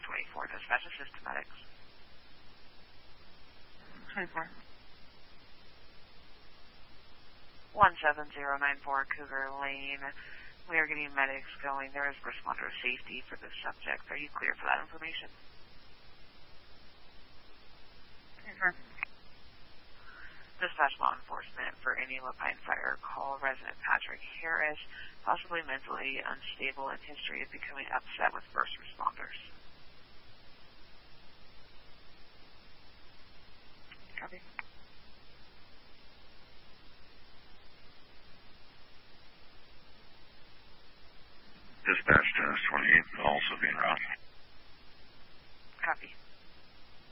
24, dispatch assist to medics. 24. 17094 Cougar Lane. We are getting medics going. There is responder safety for this subject. Are you clear for that information? Confirm. Dispatch law enforcement for any Lapine Fire. Call resident Patrick Harris, possibly mentally unstable and history of becoming upset with first responders. Copy. Dispatch to 28, also being routed. Copy.